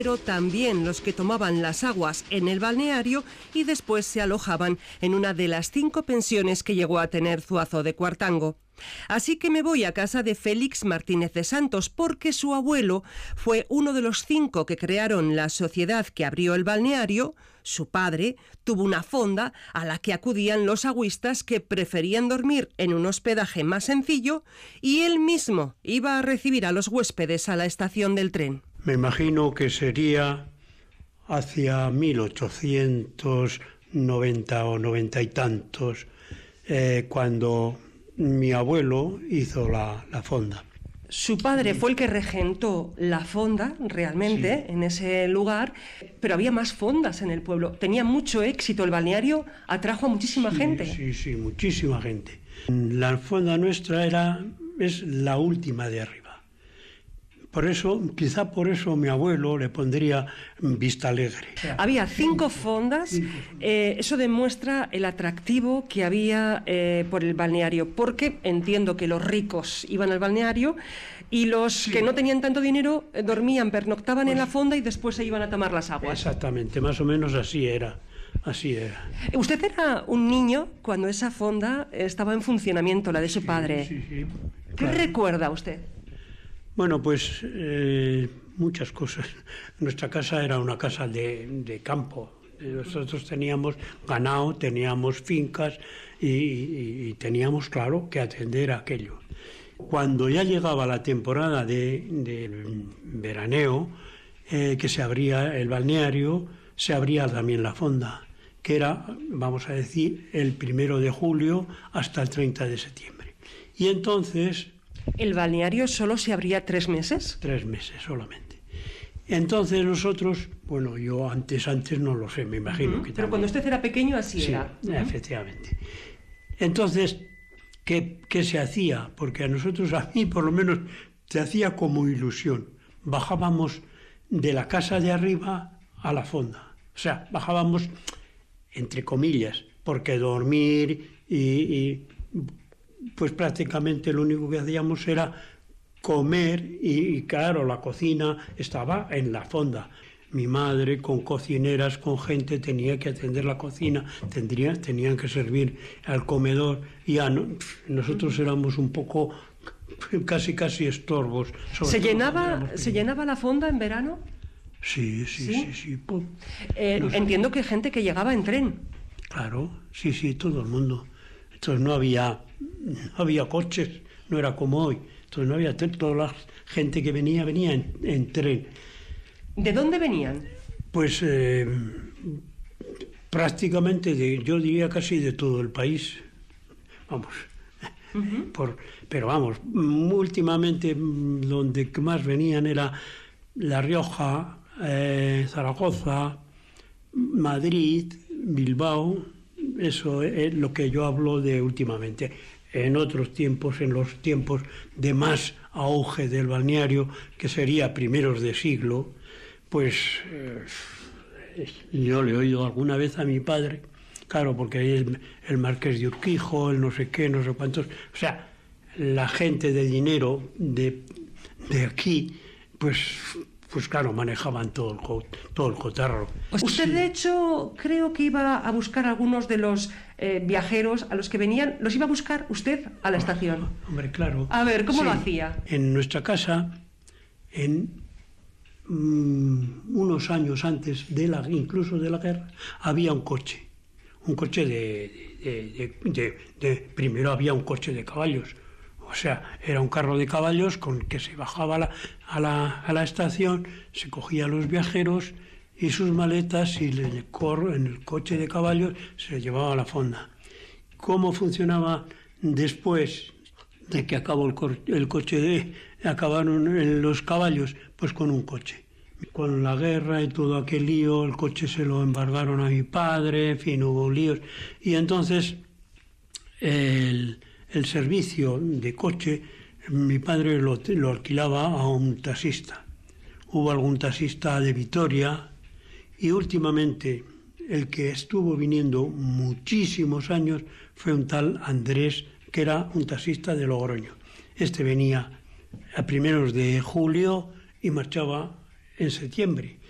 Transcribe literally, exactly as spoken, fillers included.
pero también los que tomaban las aguas en el balneario y después se alojaban en una de las cinco pensiones que llegó a tener Zuazo de Cuartango. Así que me voy a casa de Félix Martínez de Santos, porque su abuelo fue uno de los cinco que crearon la sociedad que abrió el balneario. Su padre tuvo una fonda a la que acudían los agüistas que preferían dormir en un hospedaje más sencillo, y él mismo iba a recibir a los huéspedes a la estación del tren. Me imagino que sería hacia mil ochocientos noventa o noventa y tantos, eh, cuando mi abuelo hizo la, la fonda. Su padre fue el que regentó la fonda realmente, sí, en ese lugar, pero había más fondas en el pueblo. Tenía mucho éxito el balneario, atrajo a muchísima sí, gente. Sí, sí, muchísima gente. La fonda nuestra era, es la última de arriba. Por eso, quizá por eso mi abuelo le pondría Vista Alegre. Había cinco fondas, eh, eso demuestra el atractivo que había eh, por el balneario, porque entiendo que los ricos iban al balneario y los sí. que no tenían tanto dinero eh, dormían, pernoctaban pues, en la fonda y después se iban a tomar las aguas. Exactamente, más o menos así era. Así era. Usted era un niño cuando esa fonda estaba en funcionamiento, la de su sí, padre. Sí, sí, ¿Qué claro. recuerda usted? Bueno, pues eh, muchas cosas. Nuestra casa era una casa de, de campo. Nosotros teníamos ganado, teníamos fincas y, y, y teníamos, claro, que atender a aquello. Cuando ya llegaba la temporada de, de veraneo, eh, que se abría el balneario, se abría también la fonda, que era, vamos a decir, el primero de julio hasta el treinta de septiembre. Y entonces... ¿El balneario solo se abría tres meses? Tres meses solamente. Entonces nosotros, bueno, yo antes, antes no lo sé, me imagino uh-huh. que también. Pero cuando usted era pequeño así sí, era. Uh-huh. Efectivamente. Entonces, ¿qué, ¿qué se hacía? Porque a nosotros, a mí por lo menos, se hacía como ilusión. Bajábamos de la casa de arriba a la fonda. O sea, bajábamos, entre comillas, porque dormir y... y pues prácticamente lo único que hacíamos era comer y, y claro, la cocina estaba en la fonda. Mi madre con cocineras, con gente, tenía que atender la cocina, tendría, tenían que servir al comedor y ya no, nosotros éramos un poco casi casi estorbos. ¿Se llenaba, ¿Se llenaba la fonda en verano? Sí, sí, sí. sí, sí. Pues, eh, nosotros... Entiendo que gente que llegaba en tren. Claro, sí, sí, todo el mundo. Entonces no había... No había coches, no era como hoy. Entonces no había tren, toda la gente que venía, venía en, en tren. ¿De dónde venían? Pues eh, prácticamente, de, yo diría casi de todo el país. Vamos. Uh-huh. Por, pero vamos, últimamente donde más venían era La Rioja, eh, Zaragoza, Madrid, Bilbao. Eso es lo que yo hablo de últimamente. En otros tiempos, en los tiempos de más auge del balneario, que sería primeros de siglo, pues eh, yo le he oído alguna vez a mi padre, claro, porque ahí el, el marqués de Urquijo, el no sé qué, no sé cuántos, o sea, la gente de dinero de, de aquí, pues... pues claro, manejaban todo el, todo el cotarro. Usted, de hecho, creo que iba a buscar a algunos de los eh, viajeros a los que venían, ¿los iba a buscar usted a la estación? Oh, hombre, claro. A ver, ¿cómo sí. lo hacía? En nuestra casa, en mmm, unos años antes, de la, incluso de la guerra, había un coche. Un coche de, de, de, de, de... Primero había un coche de caballos. O sea, era un carro de caballos con que se bajaba a la, a la, a la estación, se cogía a los viajeros y sus maletas y le, corro, en el coche de caballos se llevaba a la fonda. ¿Cómo funcionaba después de que acabó el, co el coche de... acabaron los caballos? Pues con un coche. Con la guerra y todo aquel lío, el coche se lo embargaron a mi padre, en fin, hubo líos. Y entonces el... el servicio de coche, mi padre lo, lo alquilaba a un taxista. Hubo algún taxista de Vitoria y últimamente el que estuvo viniendo muchísimos años fue un tal Andrés, que era un taxista de Logroño. Este venía a primeros de julio y marchaba en septiembre.